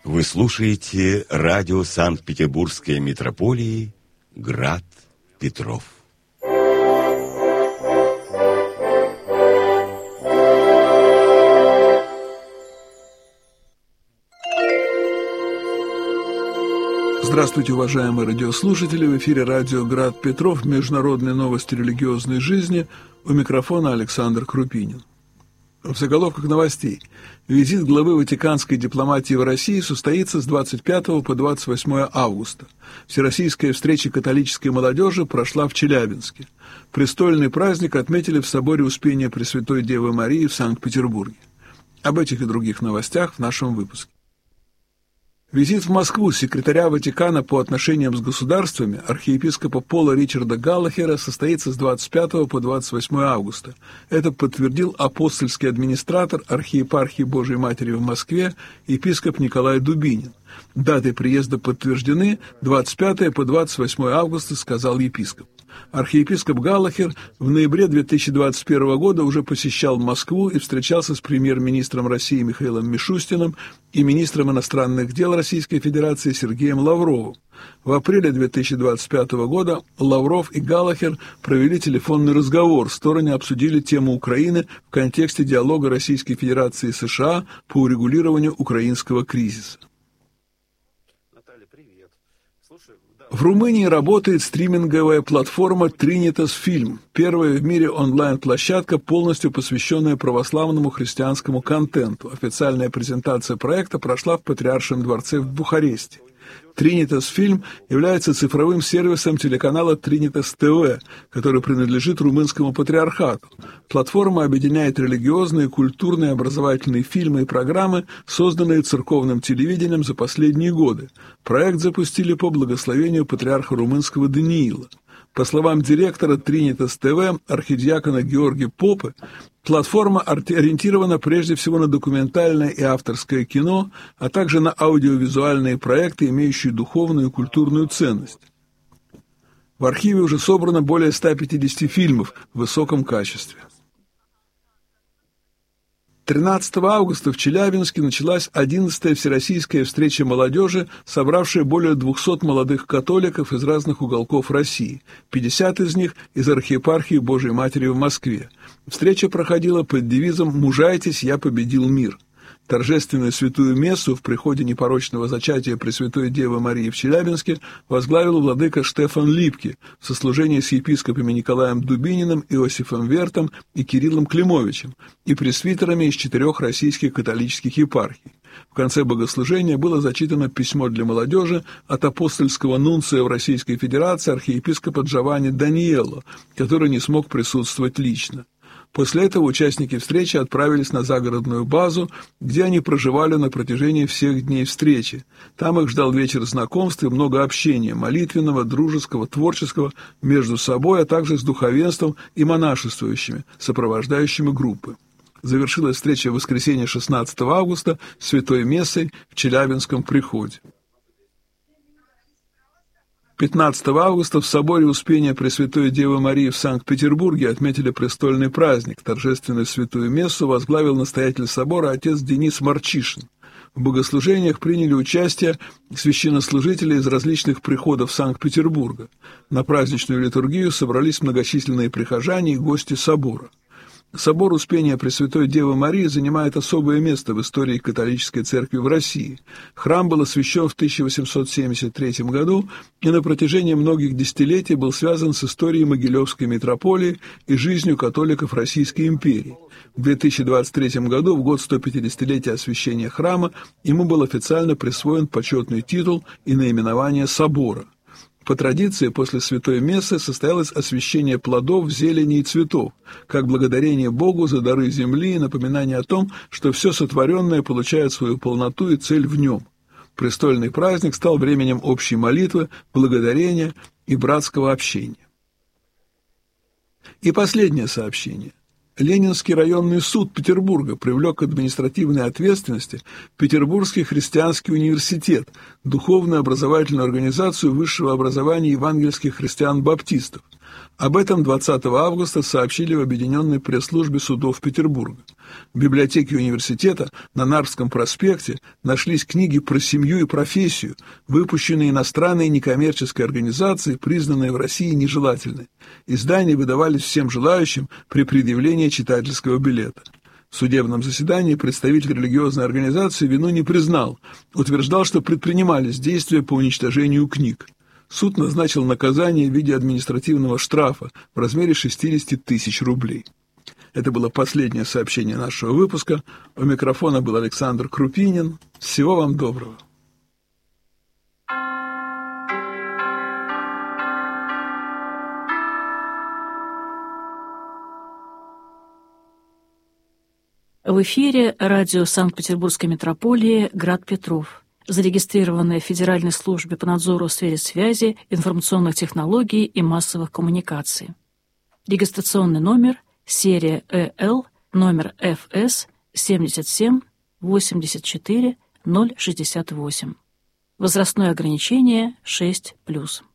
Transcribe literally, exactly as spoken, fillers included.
Вы слушаете радио Санкт-Петербургской митрополии «Град Петров». Здравствуйте, уважаемые радиослушатели! В эфире радио «Град Петров», международные новости религиозной жизни. У микрофона Александр Крупинин. В заголовках новостей. Визит главы ватиканской дипломатии в России состоится с двадцать пятого по двадцать восьмое августа. Всероссийская встреча католической молодежи прошла в Челябинске. Престольный праздник отметили в соборе Успения Пресвятой Девы Марии в Санкт-Петербурге. Об этих и других новостях в нашем выпуске. Визит в Москву секретаря Ватикана по отношениям с государствами архиепископа Пола Ричарда Галлахера состоится с двадцать пятого по двадцать восьмое августа. Это подтвердил апостольский администратор архиепархии Божией Матери в Москве епископ Николай Дубинин. Даты приезда подтверждены, двадцать пятого по двадцать восьмое августа, сказал епископ. Архиепископ Галлахер в ноябре две тысячи двадцать первого года уже посещал Москву и встречался с премьер-министром России Михаилом Мишустиным и министром иностранных дел Российской Федерации Сергеем Лавровым. В апреле две тысячи двадцать пятого года Лавров и Галлахер провели телефонный разговор. Стороны обсудили тему Украины в контексте диалога Российской Федерации и США по урегулированию украинского кризиса. В Румынии работает стриминговая платформа Trinitas Film, первая в мире онлайн-площадка, полностью посвященная православному христианскому контенту. Официальная презентация проекта прошла в Патриаршем дворце в Бухаресте. Trinitas Film является цифровым сервисом телеканала Trinitas тэ вэ, который принадлежит румынскому патриархату. Платформа объединяет религиозные, культурные, образовательные фильмы и программы, созданные церковным телевидением за последние годы. Проект запустили по благословению патриарха румынского Даниила. По словам директора Trinitas тэ вэ, архидиакона Георгия Попы, платформа ориентирована прежде всего на документальное и авторское кино, а также на аудиовизуальные проекты, имеющие духовную и культурную ценность. В архиве уже собрано более ста пятидесяти фильмов в высоком качестве. тринадцатого августа в Челябинске началась одиннадцатая Всероссийская встреча молодежи, собравшая более двухсот молодых католиков из разных уголков России, пятьдесят из них из архиепархии Божией Матери в Москве. Встреча проходила под девизом «Мужайтесь, я победил мир». Торжественную святую мессу в приходе непорочного зачатия Пресвятой Девы Марии в Челябинске возглавил владыка Штефан Липки в сослужении с епископами Николаем Дубининым, Иосифом Вертом и Кириллом Климовичем и пресвитерами из четырех российских католических епархий. В конце богослужения было зачитано письмо для молодежи от апостольского нунция в Российской Федерации архиепископа Джованни Даниелло, который не смог присутствовать лично. После этого участники встречи отправились на загородную базу, где они проживали на протяжении всех дней встречи. Там их ждал вечер знакомств и много общения, молитвенного, дружеского, творческого, между собой, а также с духовенством и монашествующими, сопровождающими группы. Завершилась встреча в воскресенье шестнадцатого августа святой мессой в Челябинском приходе. пятнадцатого августа в соборе Успения Пресвятой Девы Марии в Санкт-Петербурге отметили престольный праздник. Торжественную святую мессу возглавил настоятель собора отец Денис Марчишин. В богослужениях приняли участие священнослужители из различных приходов Санкт-Петербурга. На праздничную литургию собрались многочисленные прихожане и гости собора. Собор Успения Пресвятой Девы Марии занимает особое место в истории католической церкви в России. Храм был освящен в тысяча восемьсот семьдесят третьем году и на протяжении многих десятилетий был связан с историей Могилевской митрополии и жизнью католиков Российской империи. В две тысячи двадцать третьем году, в год сто пятидесятилетия освящения храма, ему был официально присвоен почетный титул и наименование собора. По традиции, после святой мессы состоялось освящение плодов, зелени и цветов, как благодарение Богу за дары земли и напоминание о том, что все сотворенное получает свою полноту и цель в нем. Престольный праздник стал временем общей молитвы, благодарения и братского общения. И последнее сообщение. Ленинский районный суд Петербурга привлек к административной ответственности Петербургский христианский университет, духовную образовательную организацию высшего образования евангельских христиан-баптистов. Об этом двадцатого августа сообщили в Объединенной пресс-службе судов Петербурга. В библиотеке университета на Нарвском проспекте нашлись книги про семью и профессию, выпущенные иностранной некоммерческой организацией, признанные в России нежелательной. Издания выдавались всем желающим при предъявлении читательского билета. В судебном заседании представитель религиозной организации вину не признал, утверждал, что предпринимались действия по уничтожению книг. Суд назначил наказание в виде административного штрафа в размере шестьдесят тысяч рублей. Это было последнее сообщение нашего выпуска. У микрофона был Александр Крупинин. Всего вам доброго. В эфире радио Санкт-Петербургской митрополии «Град Петров», зарегистрированное в Федеральной службе по надзору в сфере связи, информационных технологий и массовых коммуникаций. Регистрационный номер, серия Э Л, номер Ф С семьдесят семь восемьдесят четыре ноль шестьдесят восемь. Возрастное ограничение шесть плюс.